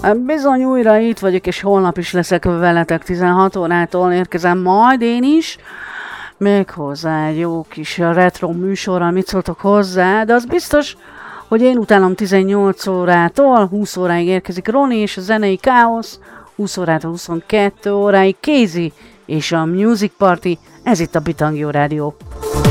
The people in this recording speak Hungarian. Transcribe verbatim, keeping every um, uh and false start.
Bizony újra itt vagyok, és holnap is leszek veletek tizenhat órától érkezem majd én is. Méghozzá egy jó kis retro műsorral, mit szóltok hozzá, de az biztos, hogy én utálom tizennyolc órától, húsz óráig érkezik Roni és a zenei káosz, húsz órától huszonkettő óráig Kézi és a Music Party, ez itt a Bitangjó Rádió.